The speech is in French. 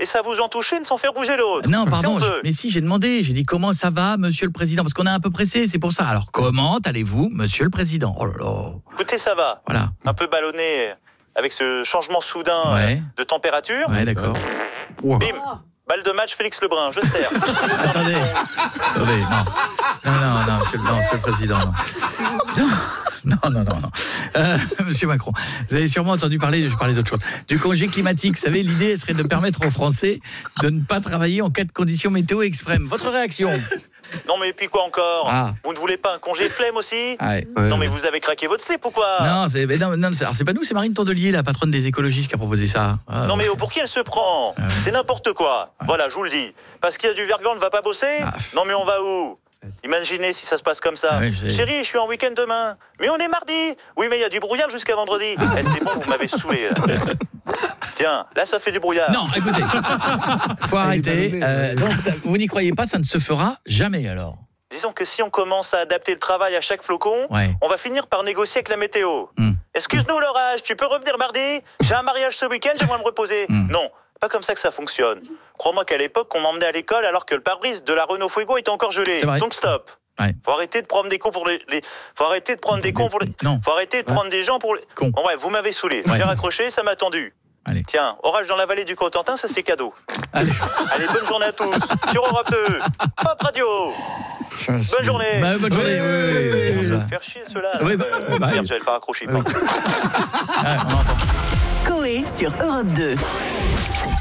et ça vous en touche une sans faire bouger l'autre. Non, pardon, C'est honteux. mais si, j'ai demandé. J'ai dit comment ça va, monsieur le président, parce qu'on est un peu pressé, c'est pour ça. Alors, comment allez-vous, monsieur le président? Oh là là. Écoutez, ça va. Voilà. Un peu ballonné avec ce changement soudain Ouais. de température. Ouais, d'accord. Bim, balle de match Félix Lebrun, je sers. Attendez, non, monsieur le président, non. Non. Monsieur Macron, vous avez sûrement entendu parler, je parlais d'autre chose, du congé climatique. Vous savez, l'idée serait de permettre aux Français de ne pas travailler en cas de conditions météo extrêmes. Votre réaction? Non mais puis quoi encore? Ah. Vous ne voulez pas un congé flemme aussi? Ouais. Non mais vous avez craqué votre slip ou quoi? Non, c'est pas nous, c'est Marine Tondelier, la patronne des écologistes, qui a proposé ça. Ah, Non mais pour qui elle se prend? C'est n'importe quoi. Voilà, je vous le dis. Parce qu'il y a du verglas, on ne va pas bosser? Non mais on va où? Imaginez si ça se passe comme ça. Chérie, je suis en week-end demain. Mais on est mardi. Oui, mais il y a du brouillard jusqu'à vendredi. C'est bon, vous m'avez saoulé. Là. Tiens, là, ça fait du brouillard. Non, écoutez, faut arrêter. Donc, vous n'y croyez pas, ça ne se fera jamais alors. Disons que si on commence à adapter le travail à chaque flocon, on va finir par négocier avec la météo. Excuse-nous l'orage, tu peux revenir mardi? J'ai un mariage ce week-end, j'aimerais me reposer. Non, pas comme ça que ça fonctionne. Crois-moi qu'à l'époque, on m'emmenait à l'école alors que le pare-brise de la Renault Fuego était encore gelé. Donc stop. Faut arrêter de prendre des cons pour faut arrêter de prendre des cons pour faut arrêter de prendre des gens pour les cons. Bon, ouais, vous m'avez saoulé. J'ai raccroché, ça m'a tendu. Allez. Tiens, orage dans la vallée du Cotentin, ça c'est cadeau. Allez, bonne journée à tous. Sur Europe 2. Pop Radio. Bonne journée. Bonne journée. Oui. Ça va me faire chier ceux-là. Merde, j'avais pas raccroché. Coé sur Europe 2.